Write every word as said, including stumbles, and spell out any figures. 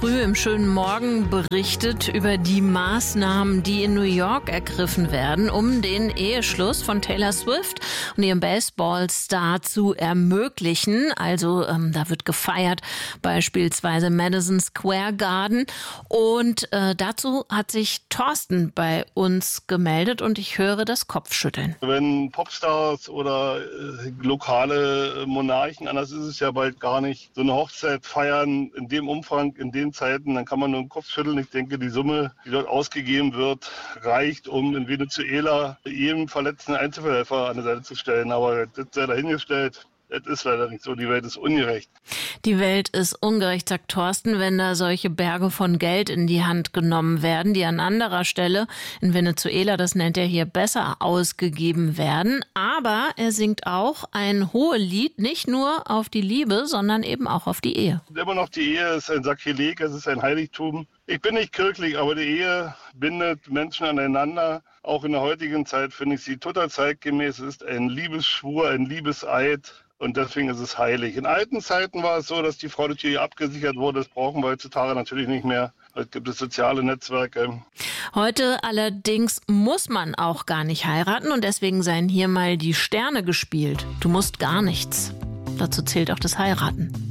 Früh im schönen Morgen berichtet über die Maßnahmen, die in New York ergriffen werden, um den Eheschluss von Taylor Swift und ihrem Baseballstar zu ermöglichen. Also ähm, da wird gefeiert, beispielsweise Madison Square Garden. Und äh, dazu hat sich Thorsten bei uns gemeldet und ich höre das Kopfschütteln. Wenn Popstars oder äh, lokale Monarchen, anders ist es ja bald gar nicht, so eine Hochzeit feiern in dem Umfang, in den Zeiten, dann kann man nur den Kopf schütteln. Ich denke, die Summe, die dort ausgegeben wird, reicht, um in Venezuela jedem verletzten Einzelhelfer an die Seite zu stellen. Aber das sei dahingestellt. Das ist leider nicht so. Die Welt ist ungerecht. Die Welt ist ungerecht, sagt Thorsten, wenn da solche Berge von Geld in die Hand genommen werden, die an anderer Stelle in Venezuela, das nennt er hier, besser ausgegeben werden. Aber er singt auch ein Hohelied, nicht nur auf die Liebe, sondern eben auch auf die Ehe. Immer noch, die Ehe ist ein Sakrileg, es ist ein Heiligtum. Ich bin nicht kirchlich, aber die Ehe bindet Menschen aneinander. Auch in der heutigen Zeit finde ich sie total zeitgemäß. Es ist ein Liebesschwur, ein Liebeseid. Und deswegen ist es heilig. In alten Zeiten war es so, dass die Frau durch die Ehe abgesichert wurde. Das brauchen wir heutzutage natürlich nicht mehr. Heute gibt es soziale Netzwerke. Heute allerdings muss man auch gar nicht heiraten und deswegen seien hier mal die Sterne gespielt. Du musst gar nichts. Dazu zählt auch das Heiraten.